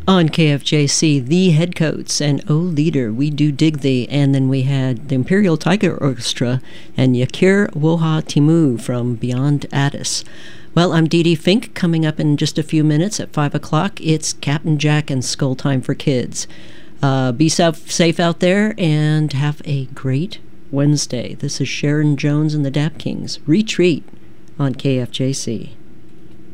On KFJC, The Headcoats and O Leader, We Do Dig Thee. And then we had the Imperial Tiger Orchestra and Yakir Woha Timu from Beyond Addis. Well, I'm Dee Dee Fink. Coming up in just a few minutes at 5 o'clock, it's Captain Jack and Skull Time for Kids. Be safe out there and have a great Wednesday. This is Sharon Jones and the Dap Kings. Retreat on KFJC.